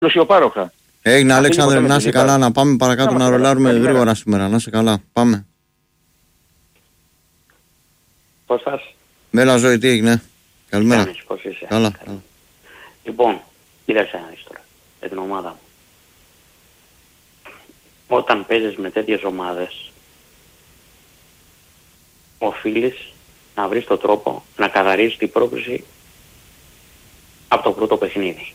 Πλουσιοπάροχα. Έγινε Αλέξανδρε, να είσαι καλά, να πάμε παρακάτω να ρολάρουμε γρήγορα σήμερα. Να είσαι καλά, πάμε. Πώς θες? Μέλα ζωή, τι έγινε? Καλημέρα. Πώς είσαι? Καλά. Λοιπόν, κοίταξε ένα τώρα για την ομάδα μου. Όταν παίζεις με τέτοιες ομάδες, οφείλεις να βρεις τον τρόπο να καθαρίσεις την πρόκριση από το πρώτο παιχνίδι.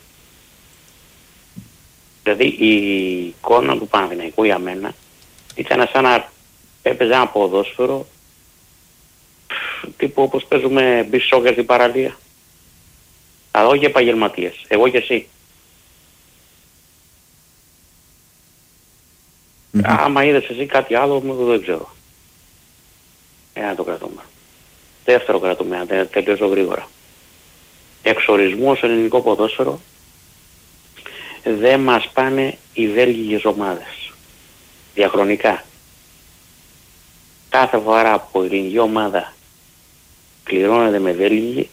Δηλαδή η εικόνα του Παναθηναϊκού για μένα ήταν σαν να έπαιζε ένα ποδόσφαιρο τύπου όπως παίζουμε beach soccer στην παραλία. Αλλά και επαγγελματίες. Εγώ και εσύ. Άμα είδες εσύ κάτι άλλο, δεν ξέρω. Ένα το κρατούμε. Δεύτερο κρατούμε, να τελειώσω γρήγορα. Εξορισμού ως ελληνικό ποδόσφαιρο δεν μας πάνε οι βέλγικες ομάδες. Διαχρονικά. Κάθε φορά που η ελληνική ομάδα κληρώνεται με βέλγικη,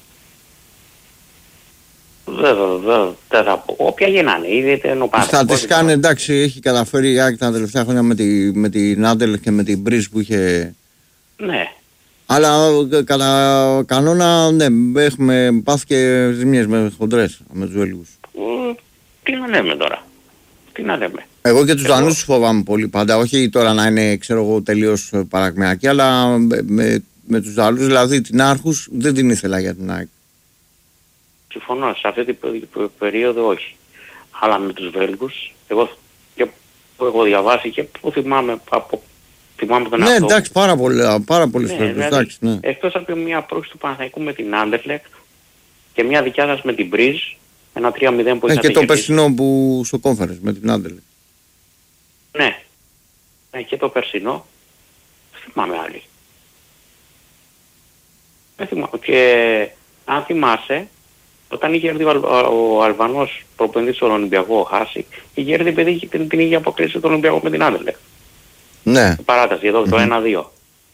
δεν θα πω. Όποια γεννάνε. Στατιστικά είναι εντάξει, έχει καταφέρει η ΑΕΚ τα τελευταία χρόνια με την Άντελ και με την Μπρίζ που είχε. Ναι. Αλλά κατά κανόνα ναι, έχουμε πάθει και ζημιές με χοντρές με τους Βέλγους. Τι να λέμε τώρα. Τι να λέμε. Εγώ και τους Δανούς τους φοβάμαι πολύ πάντα. Όχι τώρα να είναι ξέρω εγώ τελείως παρακμιακοί, αλλά με τους Δανούς δηλαδή την Άρχους δεν την ήθελα για την ΑΕΚ. Συμφωνώ, σε αυτή την περίοδο όχι. Αλλά με τους Βέλγους, εγώ που έχω διαβάσει και που θυμάμαι τον ναι, εντάξει, πάρα πολύ δηλαδή, ναι. Εκτός από μια πρόκληση του Παναθηναϊκού με την Άντερλεκτ και μια δικιά σας με την Μπρίζ, ένα 3-0 που είχατε και το περσινό που στο Conference με την Άντερλεκτ. Ναι, και το περσινό, θυμάμαι άλλοι. Και αν θυμάσαι, όταν είχε έρθει ο Αλβανός προπονητής στον Ολυμπιακό, ο Χάση, είχε έρθει παιδί την είχε αποκλείσει τον Ολυμπιακό με την Άντερλεκτ. Ναι. Παράταση εδώ το 1-2.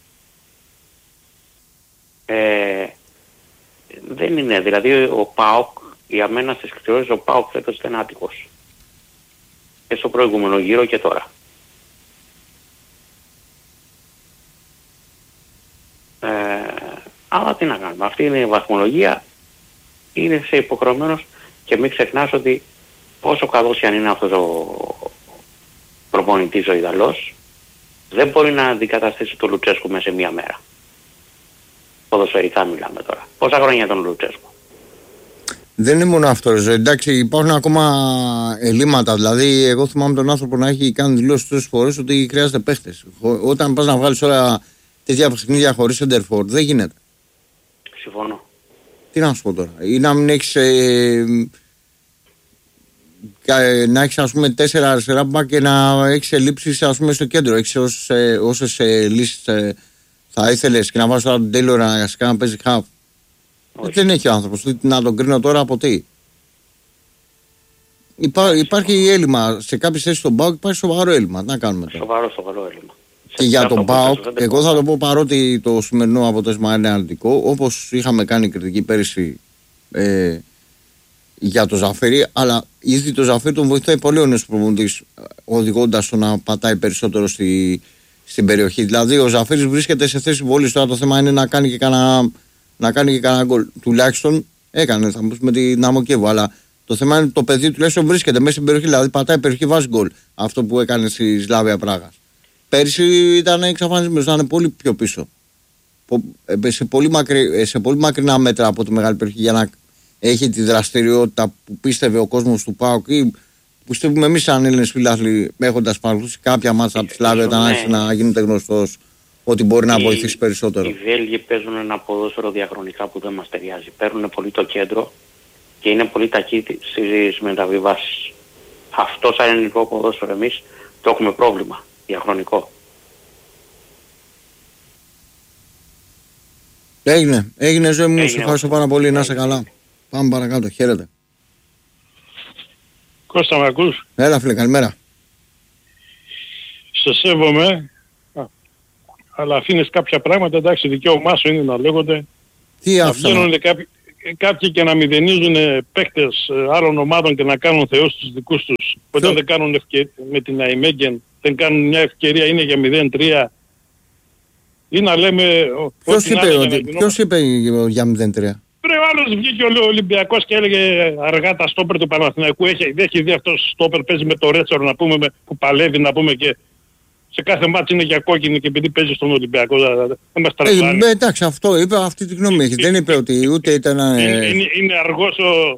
Δεν είναι, δηλαδή ο ΠΑΟΚ, για μένα στις κτηρώσεις ο ΠΑΟΚ φέτος ήταν άτυχος. Και στο προηγούμενο γύρο και τώρα. Αλλά τι να κάνουμε, αυτή είναι η βαθμολογία, είναι σε υποχρεωμένος και μην ξεχνάς ότι όσο καλός αν είναι αυτός ο προπονητής ο Ιταλός, δεν μπορεί να αντικαταστήσει τον Λουτσέσκου μέσα σε μία μέρα. Ποδοσφαιρικά μιλάμε τώρα. Πόσα χρόνια τον Λουτσέσκου? Δεν είναι μόνο αυτό, εντάξει, υπάρχουν ακόμα ελλείμματα. Δηλαδή, εγώ θυμάμαι τον άνθρωπο να έχει κάνει δηλώσεις τόσες φορές ότι χρειάζεται παίχτες. Όταν πας να βγάλεις όλα τέτοια παιχνίδια χωρίς σεντερφόρ, δεν γίνεται. Συμφωνώ. Τι να σου πω τώρα, ή να μην έχεις να έχεις ας πούμε 4 αριστερά μπακ και να έχεις ελλείψεις ας πούμε στο κέντρο. Έχεις όσες λύσεις θα ήθελες και να βάζεις τώρα τον Τέιλορ να παίζει χαφ. Δεν έχει ο άνθρωπος, να τον κρίνω τώρα από τι. Υπάρχει έλλειμμα σε κάποιες θέσεις στον ΠΑΟΚ, υπάρχει σοβαρό έλλειμμα. Τι να κάνουμε τώρα. Σοβαρό έλλειμμα. Και για τον ΠΑΟΚ, εγώ θα το πω παρότι το σημερινό αποτέλεσμα είναι αρνητικό, όπως είχαμε κάνει κριτική πέρυσι για το Ζαφέρι, αλλά ήδη το Ζαφέρι τον βοηθάει πολύ ο νέος προπονητής, οδηγώντας το να πατάει περισσότερο στην περιοχή. Δηλαδή ο Ζαφέρις βρίσκεται σε θέση βόλης, τώρα το θέμα είναι να κάνει και κανένα γκολ. Τουλάχιστον έκανε, θα μου πει με την Ναμοκέβο, αλλά το θέμα είναι το παιδί τουλάχιστον βρίσκεται μέσα στην περιοχή, δηλαδή πατάει περιοχή, βάζει γκολ. Αυτό που έκανε στη Σλάβια Πράγας. Πέρυσι ήταν εξαφανισμένος, ήταν πολύ πιο πίσω. Σε πολύ μακρινά μέτρα από τη μεγάλη περιοχή για να έχει τη δραστηριότητα που πίστευε ο κόσμος του ΠΑΟΚ ή που πιστεύουμε εμείς σαν Έλληνες φιλάθλοι έχοντας παρακολουθήσει κάποια μάτσα από τη Σλάβια όταν άρχισε να γίνεται γνωστός ότι μπορεί να βοηθήσει περισσότερο. Οι Βέλγοι παίζουν ένα ποδόσφαιρο διαχρονικά που δεν μας ταιριάζει. Παίρνουν πολύ το κέντρο και είναι πολύ ταχύ στις μεταβιβάσεις. Αυτό σαν ελληνικό ποδόσφαιρο εμείς το έχουμε πρόβλημα διαχρονικό. Έγινε ζωή μου, σου ευχαριστώ πάρα πολύ, να είσαι καλά. Πάμε παρακάτω, χαίρετε. Κώστα, με ακούς? Έλα φίλε, καλημέρα. Σε σέβομαι, αλλά αφήνεις κάποια πράγματα, εντάξει, δικαίωμά σου είναι να λέγονται. Τι να αυτά? βγαίνουν κάποιοι και να μηδενίζουν παίκτες άλλων ομάδων και να κάνουν θεούς τους δικούς τους, όταν δεν κάνουν με την Αϊμέγεν, δεν κάνουν μια ευκαιρία, είναι για 0-3, ή να λέμε... Ποιος είπε για 0-3? Πρέπει ο άλλος βγήκε ο Ολυμπιακός και έλεγε αργά τα στόπερ του Παναθηναϊκού. Έχει δει αυτός στόπερ, παίζει με το Ρέτσορο να πούμε, που παλεύει να πούμε, και σε κάθε μάτς είναι για κόκκινη και επειδή παίζει στον Ολυμπιακό δεν μας τραβάνε. Εντάξει, αυτό είπε, αυτή τη γνώμη έχει. Δεν είπε ότι ούτε ήταν... Είναι αργός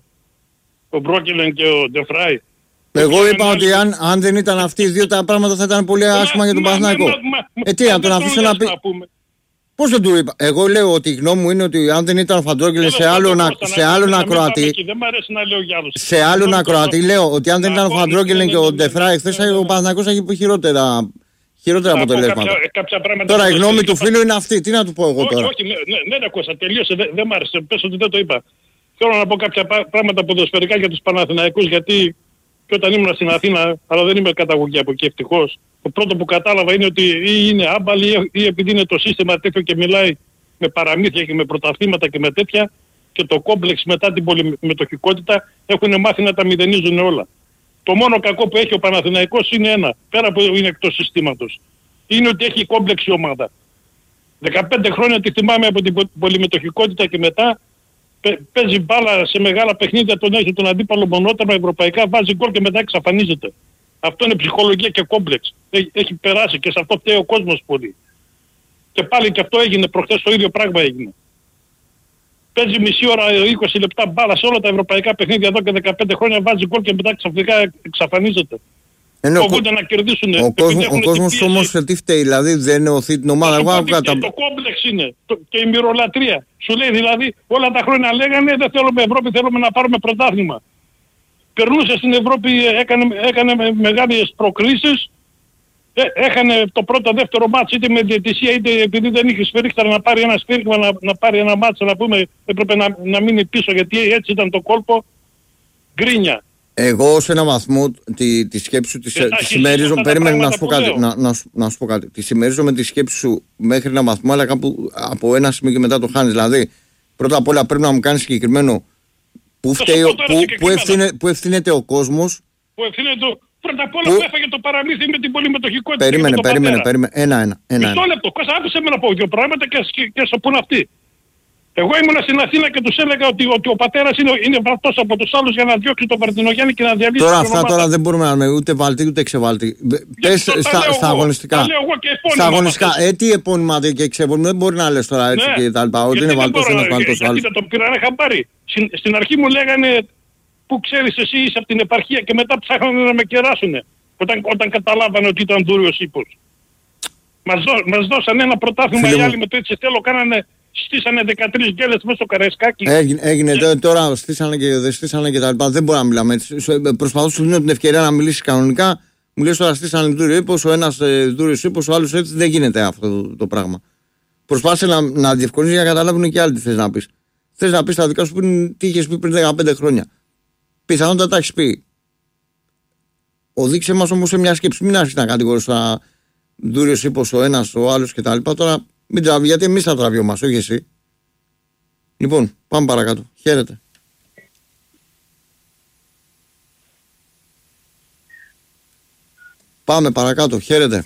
ο Μπρόκελεν και ο Ντεφράι. Εγώ είπα ότι αν δεν ήταν αυτοί οι δύο τα πράγματα θα ήταν πολύ άσχημα για τον Παναθηναϊκό. Τι, να τον αφήσω να πει... Πώς δεν του είπα? Εγώ λέω ότι η γνώμη μου είναι ότι αν δεν ήταν ο Φαντρόγκελεν σε άλλον ακροατή. Δεν μ' αρέσει να λέω για άλλους. Σε άλλον ακροατή λέω ότι αν δεν ήταν ο Φαντρόγκελεν και ο Ντεφράι χθες, ο Παναθηναϊκός θα έχει χειρότερα αποτελέσματα. Τώρα η γνώμη του φίλου είναι αυτή. Τι να του πω εγώ τώρα? Όχι, ναι, Κώστα, τελείωσε. Δεν μ' άρεσε. Πες ότι δεν το είπα. Θέλω να πω κάποια πράγματα ποδοσφαιρικά για τους Παναθηναϊκούς, γιατί και όταν ήμουν στην Αθήνα, αλλά δεν είμαι καταγωγή από εκεί ευτυχώς, το πρώτο που κατάλαβα είναι ότι ή είναι άμπαλοι ή επειδή είναι το σύστημα τέτοιο και μιλάει με παραμύθια και με πρωταθλήματα και με τέτοια, και το κόμπλεξ μετά την πολυμετοχικότητα έχουν μάθει να τα μηδενίζουν όλα. Το μόνο κακό που έχει ο Παναθηναϊκός είναι ένα, πέρα από είναι εκτός συστήματος, είναι ότι έχει κόμπλεξ η ομάδα. 15 χρόνια τη θυμάμαι από την πολυμετοχικότητα και μετά, παίζει μπάλα σε μεγάλα παιχνίδια, τον έχει τον αντίπαλο μονόταμα ευρωπαϊκά, βάζει γκολ και μετά εξαφανίζεται. Αυτό είναι ψυχολογία και κόμπλεξ. Έχει περάσει και σε αυτό φταίει ο κόσμος πολύ. Και πάλι και αυτό έγινε προχθές, το ίδιο πράγμα έγινε. Παίζει μισή ώρα, 20 λεπτά μπάλα σε όλα τα ευρωπαϊκά παιχνίδια εδώ και 15 χρόνια, βάζει γκολ και μετά ξαφνικά εξαφανίζεται. Φοβούνται να κερδίσουν. Ο κόσμος όμως τι φταίει, δηλαδή δεν οθεί την ομάδα? Το κόμπλεξ είναι και η μυρολατρεία. Σου λέει δηλαδή όλα τα χρόνια λέγανε δεν θέλουμε Ευρώπη, θέλουμε να πάρουμε πρωτάθλημα. Περνούσε στην Ευρώπη, έκανε μεγάλες προκρίσεις, έχανε το πρώτο δεύτερο μάτς είτε με διαιτησία είτε επειδή δεν είχε σφυρίχτρα να πάρει ένα σφύριγμα, να πάρει ένα μάτς, να πούμε έπρεπε να μείνει πίσω γιατί έτσι ήταν το κόλπο. Γκρίνια. Εγώ σε έναν βαθμό τη σκέψη σου τη συμμερίζομαι. Περίμενε να σου πω κάτι. Να σου πω κάτι. Τη συμμερίζομαι τη σκέψη σου μέχρι έναν βαθμό, αλλά κάπου από ένα σημείο και μετά το χάνεις. Δηλαδή, πρώτα απ' όλα πρέπει να μου κάνεις συγκεκριμένο πού ευθύνεται ο κόσμος. Πού ευθύνεται πρώτα απ' όλα που έφαγε το παραμύθι με την πολυμετοχικότητα. Περίμενε. Ένα. Μισό λεπτό. Κώστα, άκουσε με να πω δύο πράγματα και σου πούν αυτοί. Εγώ ήμουν στην Αθήνα και τους έλεγα ότι ο πατέρας είναι βαρτός από τους άλλους για να διώξει τον Βαρτινογιάννη και να διαλύσει την ομάδα. Τώρα δεν μπορούμε να είμαι ούτε βαλτή ούτε ξεβαλτή. Πες στα αγωνιστικά. Στα αγωνιστικά. Τι επώνυμα και ξεπώνυμα δεν μπορεί να λες τώρα έτσι και τα λοιπά. Ότι είναι βαλτός ένας βαλτός άλλος. Το πήρανε χαμπάρι. Στην αρχή μου λέγανε που ξέρεις εσύ είσαι από την επαρχία και μετά ψάχνανε να με κεράσουνε. Όταν καταλάβανε ότι ήταν δούριος ύπος. Μας δώσανε ένα πρωτάθλημα οι άλλοι με το έτσι θέλω κάνανε. Στήσανε 13 γκέλες μέσα στο Καραϊσκάκι. Έγινε τώρα, στήσανε και δεν στήσανε και τα λοιπά. Δεν μπορώ να μιλάμε έτσι. Προσπαθώ σου δίνω την ευκαιρία να μιλήσει κανονικά. Μου λες τώρα στήσανε δούριο ύπος, ο ένας δούριος ύπος, ο άλλος έτσι. Δεν γίνεται αυτό το πράγμα. Προσπάθησε να διευκολύνει για να καταλάβουν και άλλοι τι θες να πεις. Θες να πεις τα δικά σου τι είχες πει πριν 15 χρόνια. Πιθανότατα τα έχεις πει. Οδείξε μας όμως σε μια σκέψη. Μην άρχισε να κατηγορείς τώρα δούριος ύπος, ο ένας, ο άλλος κτλ. Τώρα. Μην τραβεί, γιατί εμείς θα τραβιόμαστε, όχι εσύ. Λοιπόν, πάμε παρακάτω. Χαίρετε. Πάμε παρακάτω. Χαίρετε.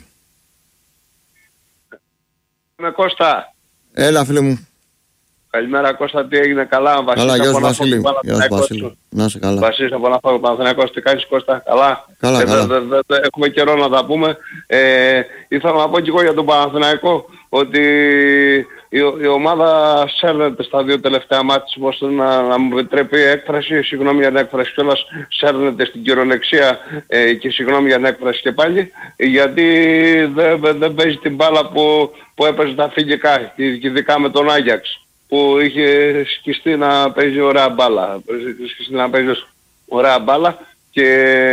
Με Κώστα. Έλα, φίλε μου. Καλημέρα Κώστα, τι έγινε? Καλά, καλά, γεια σου Βασίλη. Να είσαι καλά. Βασίλης από να φάω Παναθηναϊκός, τι κάνεις Κώστα? Καλά. Έχουμε καιρό να τα πούμε. Ήθελα να πω και εγώ για τον Παναθηναϊκό ότι η ομάδα σέρνεται στα δύο τελευταία μάτια, ώστε να μου επιτρέπει έκφραση, συγγνώμη για την έκφραση κιόλας, σέρνεται στην κυριολεξία και συγγνώμη για την έκφραση και πάλι, γιατί δεν παίζει την μπάλα που έπαιζε τα φιλικά, ειδικά με τον Άγιαξ, που είχε σκιστεί να παίζει ωραία μπάλα, και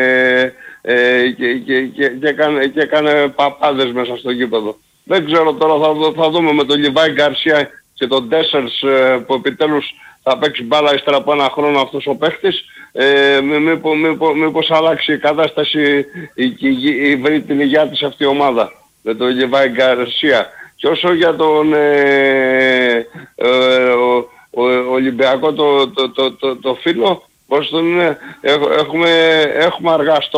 έκανε παπάδες μέσα στο γήπεδο. Δεν ξέρω τώρα, θα δούμε με τον Λιβάη Γκαρσία και τον Ντέσσερς που επιτέλους θα παίξει μπάλα ύστερα από ένα χρόνο αυτός ο παίχτης. Μήπως αλλάξει η κατάσταση, βρει την υγεία της αυτή η ομάδα με τον Λιβάη Γκαρσία. Και όσο για τον Ολυμπιακό το φίλο, πώς τον είναι, έχουμε αργά